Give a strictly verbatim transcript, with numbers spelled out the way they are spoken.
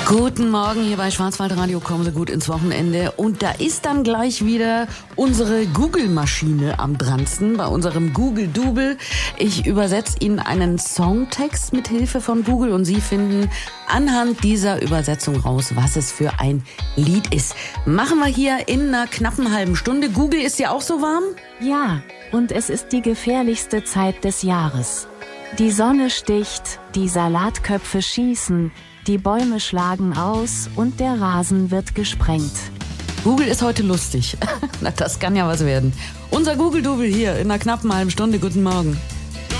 Guten Morgen hier bei Schwarzwaldradio, kommen Sie gut ins Wochenende. Und da ist dann gleich wieder unsere Google-Maschine am dransten, bei unserem Google-Double. Ich übersetze Ihnen einen Songtext mit Hilfe von Google und Sie finden anhand dieser Übersetzung raus, was es für ein Lied ist. Machen wir hier in einer knappen halben Stunde. Google, ist ja auch so warm? Ja, und es ist die gefährlichste Zeit des Jahres. Die Sonne sticht, die Salatköpfe schießen, die Bäume schlagen aus und der Rasen wird gesprengt. Google ist heute lustig. Na, das kann ja was werden. Unser Google-Double hier in einer knappen halben Stunde. Guten Morgen.